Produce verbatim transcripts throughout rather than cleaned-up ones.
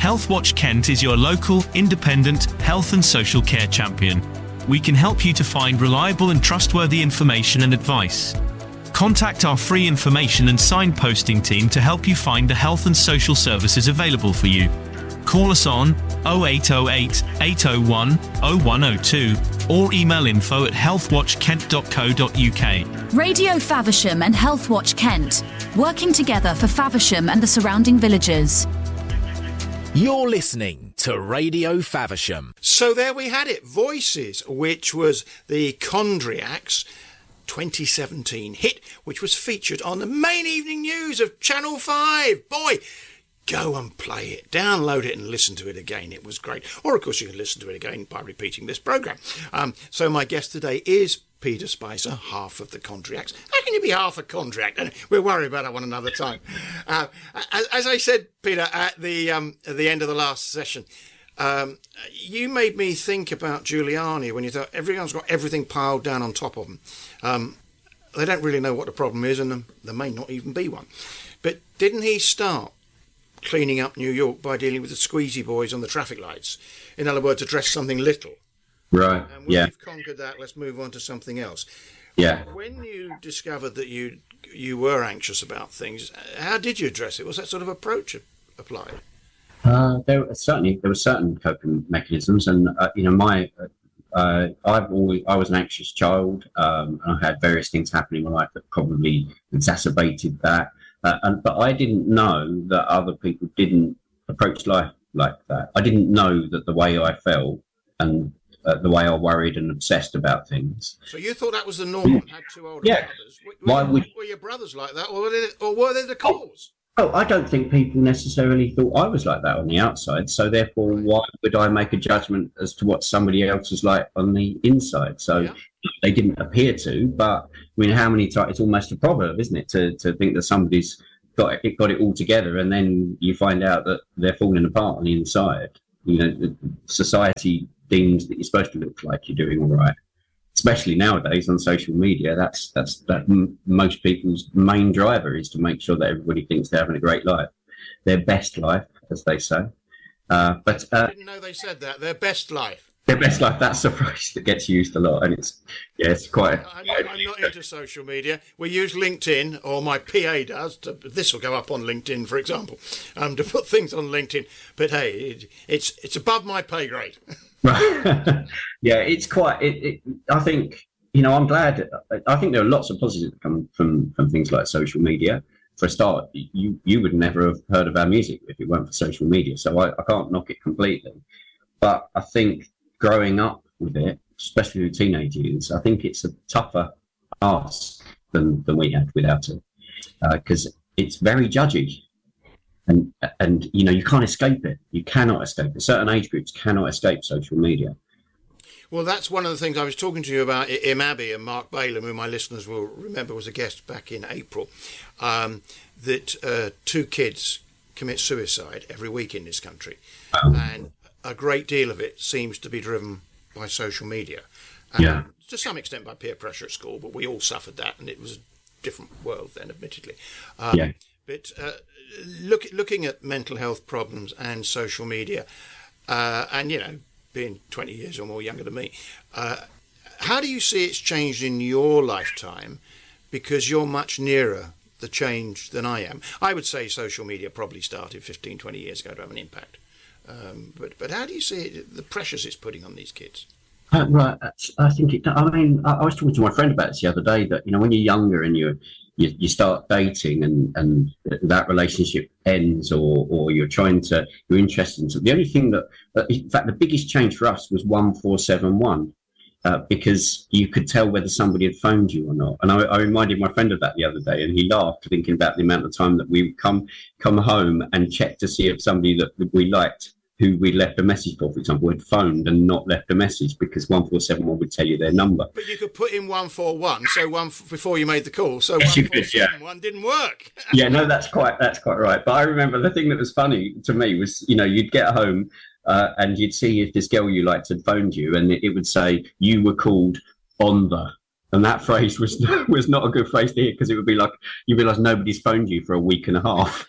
Healthwatch Kent is your local, independent health and social care champion. We can help you to find reliable and trustworthy information and advice. Contact our free information and signposting team to help you find the health and social services available for you. Call us on oh eight oh eight, eight oh one, oh one oh two or email info at healthwatch kent dot co dot uk. Radio Faversham and Healthwatch Kent, working together for Faversham and the surrounding villages. You're listening to Radio Faversham. So there we had it, Voices, which was the Chondriacs twenty seventeen hit, which was featured on the main evening news of Channel five. Boy, go and play it, download it and listen to it again. It was great. Or, of course, you can listen to it again by repeating this programme. Um, so my guest today is Peter Spicer, half of the Chondriacs. How can you be half a Chondriac? We'll worry about that one another time. Uh, as, as I said, Peter, at the um, at the end of the last session, um, you made me think about Giuliani when you thought everyone's got everything piled down on top of them. Um, they don't really know what the problem is, and there may not even be one. But didn't he start cleaning up New York by dealing with the squeezy boys on the traffic lights? In other words, address something little. Right. And when yeah. you've conquered that, let's move on to something else. Yeah. When you discovered that you you were anxious about things, how did you address it? Was that sort of approach applied? Uh, there were certainly there were certain coping mechanisms, and uh, you know, my uh, I've always I was an anxious child, um, and I had various things happening in my life that probably exacerbated that. Uh, and but I didn't know that other people didn't approach life like that. I didn't know that the way I felt and uh, the way I worried and obsessed about things. So you thought that was the norm and had two older yeah. brothers. Were, Why were, would... were your brothers like that, or were they, or were they the cause? Oh, I don't think people necessarily thought I was like that on the outside. So therefore, why would I make a judgment as to what somebody else was like on the inside? So Yeah. they didn't appear to. But I mean, how many times? It's almost a proverb, isn't it, to to think that somebody's got it, got it all together, and then you find out that they're falling apart on the inside. You know, society deems that you're supposed to look like you're doing all right. Especially nowadays on social media, that's that's that m- most people's main driver is to make sure that everybody thinks they're having a great life, their best life, as they say. Uh, but uh, I didn't know they said that. Their best life. Their best life. That's a phrase that gets used a lot, and it's yeah, it's quite. I'm not, I'm not into social media. We use LinkedIn, or my P A does. To, this will go up on LinkedIn, for example, um, to put things on LinkedIn. But hey, it, it's it's above my pay grade. Right. Yeah, it's quite. It, it, I think you know. I'm glad. I think there are lots of positives that come from from things like social media. For a start, you you would never have heard of our music if it weren't for social media. So I, I can't knock it completely. But I think growing up with it, especially with teenage years, I think it's a tougher ask than than we had without it, because uh, it's very judgy. And, and, you know, you can't escape it. You cannot escape it. Certain age groups cannot escape social media. Well, that's one of the things I was talking to you about. Im Abbey and Mark Balaam, who my listeners will remember was a guest back in April, um, that uh, two kids commit suicide every week in this country. Um, and a great deal of it seems to be driven by social media. And yeah. To some extent by peer pressure at school, but we all suffered that, and it was a different world then, admittedly. Um, yeah. But uh, look, looking at mental health problems and social media, uh, and, you know, being twenty years or more younger than me, uh, how do you see it's changed in your lifetime? Because you're much nearer the change than I am. I would say social media probably started fifteen, twenty years ago to have an impact. Um, but, but how do you see it, the pressures it's putting on these kids? Uh, right. I think it, I mean, I, I was talking to my friend about this the other day that, you know, when you're younger and you're, you, you start dating and, and that relationship ends or, or you're trying to, you're interested in something. The only thing that, uh, in fact, the biggest change for us was one four seven one uh, because you could tell whether somebody had phoned you or not. And I, I reminded my friend of that the other day and he laughed thinking about the amount of time that we would come, come home and check to see if somebody that we liked who we left a message for, for example, had phoned and not left a message because one four seven one would tell you their number. But you could put in one four one, so one f- before you made the call, so yes, one four seven one yeah. didn't work. Yeah, no, that's quite that's quite right. But I remember the thing that was funny to me was, you know, you'd get home uh, and you'd see if this girl you liked had phoned you, and it, it would say you were called on the, And that phrase was was not a good phrase to hear, because it would be like you realise nobody's phoned you for a week and a half.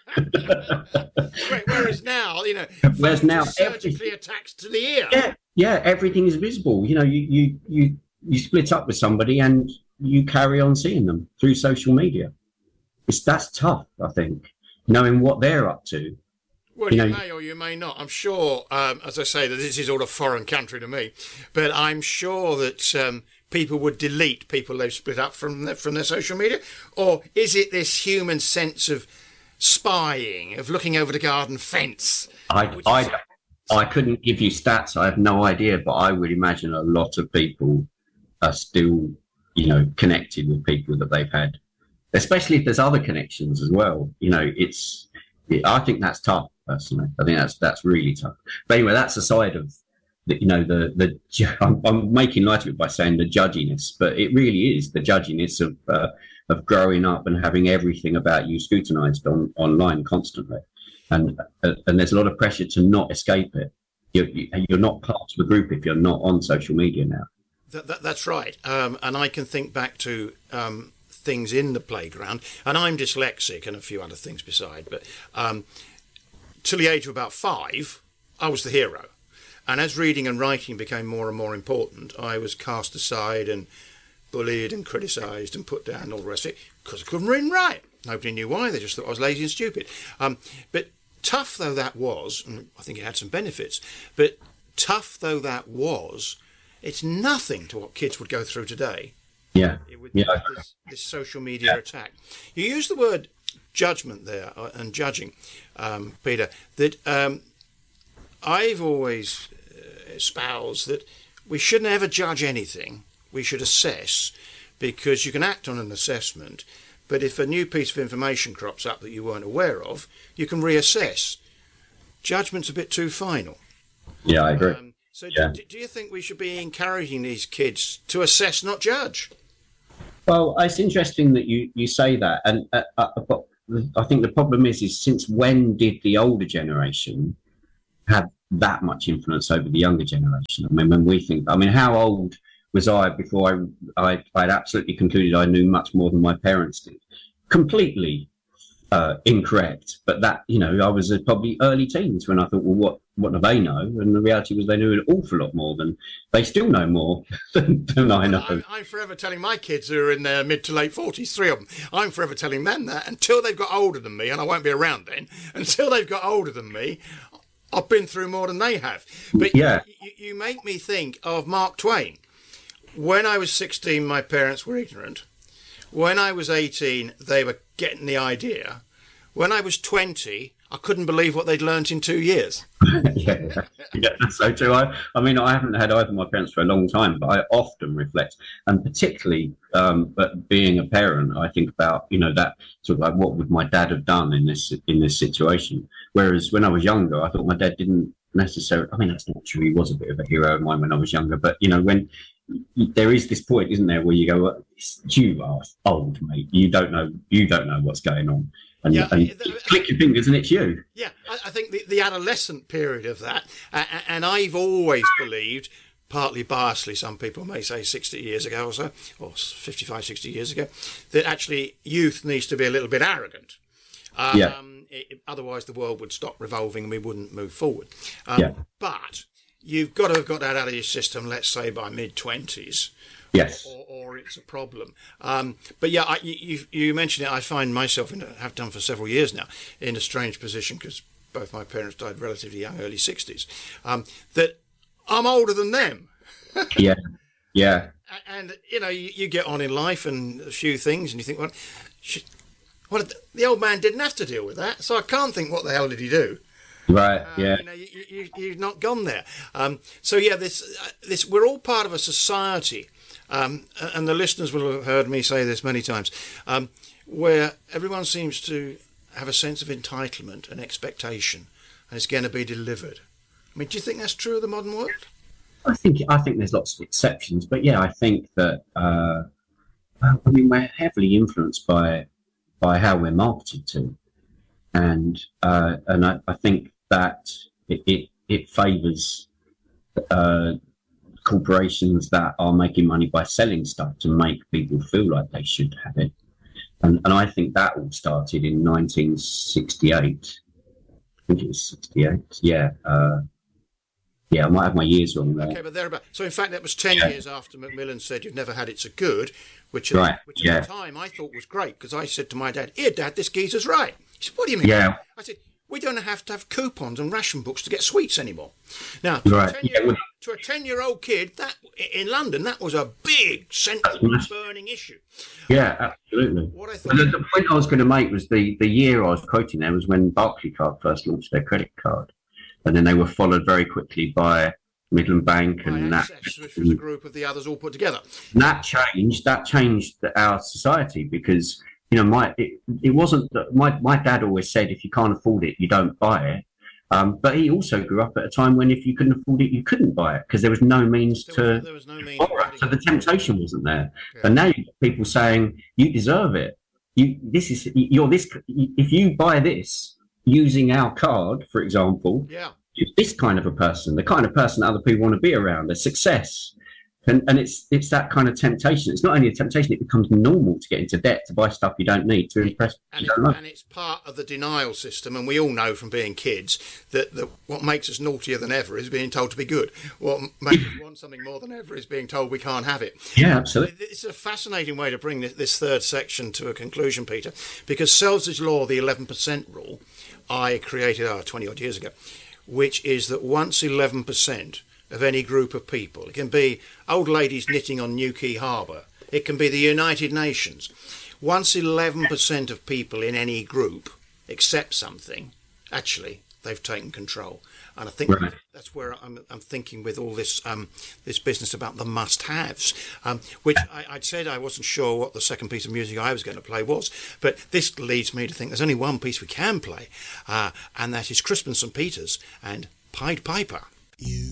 Whereas now, you know, whereas now surgically attached to the ear. Yeah, yeah, everything is visible. You know, you you you you split up with somebody and you carry on seeing them through social media. It's that's tough, I think, knowing what they're up to. Well, you, you know, may or you may not. I'm sure, um, as I say, that this is all a foreign country to me, but I'm sure that um, people would delete people they've split up from their, from their social media. Or is it this human sense of spying, of looking over the garden fence? I I, is... I couldn't give you stats. I have no idea, but I would imagine a lot of people are still, you know, connected with people that they've had, especially if there's other connections as well. You know, it's. I think that's tough. Personally, I think that's that's really tough. But anyway, that's a side of the, you know, the the. I'm, I'm making light of it by saying the judginess, but it really is the judginess of uh, of growing up and having everything about you scrutinised on online constantly, and uh, and there's a lot of pressure to not escape it. You're you're not part of the group if you're not on social media now. That, that, that's right, um, and I can think back to. Um, things in the playground, and I'm dyslexic and a few other things beside, but um, till the age of about five, I was the hero. And as reading and writing became more and more important, I was cast aside and bullied and criticised and put down and all the rest of it, because I couldn't read and write. Nobody knew why, they just thought I was lazy and stupid. Um, but tough though that was, and I think it had some benefits, but tough though that was, it's nothing to what kids would go through today. Yeah, with yeah. This, this social media yeah. attack. You use the word judgment there uh, and judging, um, Peter, that um, I've always uh, espoused that we shouldn't ever judge anything. We should assess, because you can act on an assessment, but if a new piece of information crops up that you weren't aware of, you can reassess. Judgment's a bit too final. Yeah, I agree. Um, so yeah. do, do you think we should be encouraging these kids to assess, not judge? Well, it's interesting that you, you say that, and uh, uh, but I think the problem is is since when did the older generation have that much influence over the younger generation? I mean, when we think, I mean, how old was I before I I I'd absolutely concluded I knew much more than my parents did? Completely uh, incorrect, but that, you know, I was uh, probably early teens when I thought, well, what what do they know? And the reality was they knew an awful lot more than they still know more than, than I know. I'm, I'm forever telling my kids who are in their mid to late forties, three of them, I'm forever telling them that until they've got older than me, and I won't be around then, until they've got older than me, I've been through more than they have. But yeah. you, you make me think of Mark Twain. When I was sixteen, my parents were ignorant. When I was eighteen, they were getting the idea. When I was twenty, I couldn't believe what they'd learnt in two years. yeah, yeah, that's so true. I, I mean, I haven't had either of my parents for a long time, but I often reflect, and particularly, um, but being a parent, I think about, you know, that sort of like, what would my dad have done in this in this situation? Whereas when I was younger, I thought my dad didn't necessarily. I mean, that's not true. He was a bit of a hero of mine when I was younger, but you know, when there is this point, isn't there, where you go, well, you are old, mate. You don't know. You don't know what's going on. And, yeah, and the, click your fingers and it's you. Yeah, I, I think the, the adolescent period of that, uh, and I've always believed, partly biasly, some people may say sixty years ago or so, or fifty-five, sixty years ago, that actually youth needs to be a little bit arrogant. Um, yeah. It, otherwise the world would stop revolving and we wouldn't move forward. Um, yeah. But you've got to have got that out of your system, let's say by mid-twenties. Yes. Or, or it's a problem. Um, but yeah, I, you, you mentioned it. I find myself, in a, have done for several years now, in a strange position because both my parents died relatively young, early sixties, um, that I'm older than them. yeah, yeah. And, you know, you, you get on in life and a few things and you think, well, should, well, the old man didn't have to deal with that, so I can't think what the hell did he do. Right. Uh, yeah. You know, you, you, you've not gone there. Um, so yeah, this uh, this we're all part of a society, um, and the listeners will have heard me say this many times, um, where everyone seems to have a sense of entitlement and expectation, and it's going to be delivered. I mean, do you think that's true of the modern world? I think I think there's lots of exceptions, but yeah, I think that uh, I mean we're heavily influenced by by how we're marketed to. And uh, and I, I think that it it, it favours uh, corporations that are making money by selling stuff to make people feel like they should have it. And, and I think that all started in nineteen sixty-eight. I think it was sixty-eight. Yeah. Uh, yeah, I might have my years wrong there. Okay, but they're about. So in fact, that was ten yeah. years after Macmillan said you've never had it so good, which at, right. which yeah. at the time I thought was great, because I said to my dad, "Here, Dad, this geezer's right." He said, "What do you mean?" Yeah. I said, "We don't have to have coupons and ration books to get sweets anymore." Now, to right. a ten-year-old, yeah, well, to a ten-year-old kid, that in London, that was a big central burning issue. Yeah, absolutely. What I thought, the, the point I was going to make was the, the year I was quoting there was when Barclaycard first launched their credit card, and then they were followed very quickly by Midland Bank and my that. Access, which was a group of the others all put together. And that changed. That changed our society because you know my it, it wasn't that my my dad always said if you can't afford it, you don't buy it. Um, but he also grew up at a time when if you couldn't afford it, you couldn't buy it because there was no means there to was, there was no means borrow. So the temptation wasn't there. Yeah. And now you've got people saying you deserve it. You this is you're this. If you buy this using our card, for example, yeah. you're this kind of a person, the kind of person that other people want to be around, a success. And and it's it's that kind of temptation. It's not only a temptation; it becomes normal to get into debt to buy stuff you don't need to impress and, people. it, You don't and it's part of the denial system. And we all know from being kids that, that what makes us naughtier than ever is being told to be good. What makes us want something more than ever is being told we can't have it. Yeah, absolutely. It's a fascinating way to bring this, this third section to a conclusion, Peter, because Sells' law, the eleven percent rule, I created oh, twenty odd years ago, which is that once eleven percent of any group of people. It can be old ladies knitting on Newquay Harbour. It can be the United Nations. Once eleven percent of people in any group accept something, actually, they've taken control. And I think right. that's where I'm, I'm thinking with all this um, this business about the must-haves, um, which I, I'd said I wasn't sure what the second piece of music I was going to play was, but this leads me to think there's only one piece we can play, uh, and that is Crispin Saint Peters and Pied Piper. You